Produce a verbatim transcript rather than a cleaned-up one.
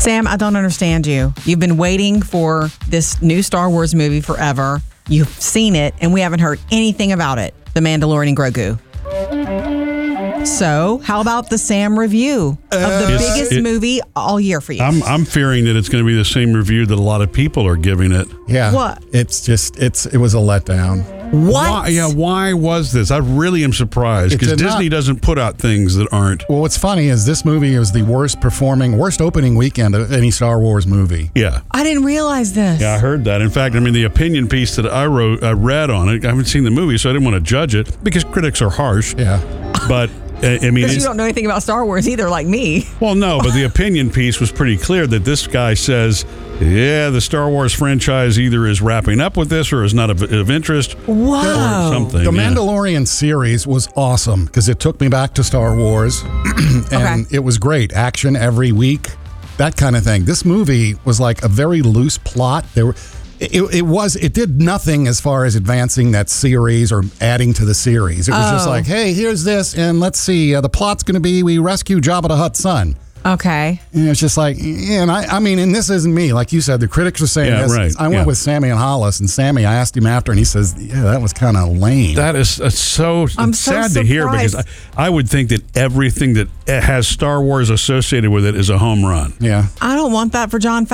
Sam, I don't understand you. You've been waiting for this new Star Wars movie forever. You've seen it, and we haven't heard anything about it. The Mandalorian and Grogu. So, how about the Sam review of the Uh, biggest it- movie all year for you? I'm I'm fearing that it's going to be the same review that a lot of people are giving it. Yeah. What? It's just, it's it was a letdown. What? Why, yeah, why was this? I really am surprised It because did Disney not- doesn't put out things that aren't. Well, what's funny is this movie was the worst performing, worst opening weekend of any Star Wars movie. Yeah. I didn't realize this. Yeah, I heard that. In fact, I mean, the opinion piece that I wrote, I read on it, I haven't seen the movie, so I didn't want to judge it because critics are harsh. Yeah. But, uh, I mean, Because you it's, don't know anything about Star Wars either, like me. well, no, but the opinion piece was pretty clear that this guy says, yeah, the Star Wars franchise either is wrapping up with this or is not of, of interest Whoa. or something. The yeah. Mandalorian series was awesome because it took me back to Star Wars, and Okay. it was great. Action every week, that kind of thing. This movie was like a very loose plot. There were, it, it was, it did nothing as far as advancing that series or adding to the series. It was just Oh. like, hey, here's this, and let's see. Uh, the plot's going to be we rescue Jabba the Hutt's son. Okay. And it's just like, yeah, and I, I mean, and this isn't me. Like you said, the critics were saying Yeah, this. right, I went yeah. with Sammy and Hollis, and Sammy, I asked him after, and he says, yeah, that was kind of lame. That is uh, so I'm so sad to hear because surprised. I, I would think that everything that has Star Wars associated with it is a home run. yeah. I don't want that for John